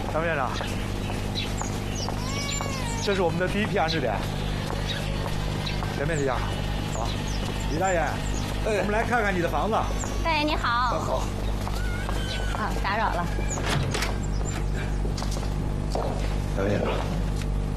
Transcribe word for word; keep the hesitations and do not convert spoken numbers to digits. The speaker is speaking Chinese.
张院长，这是我们的第一批安置点，前面这家，好，李大爷，哎，我们来看看你的房子。 大爷你好。 好。 啊，打扰了。 张院长。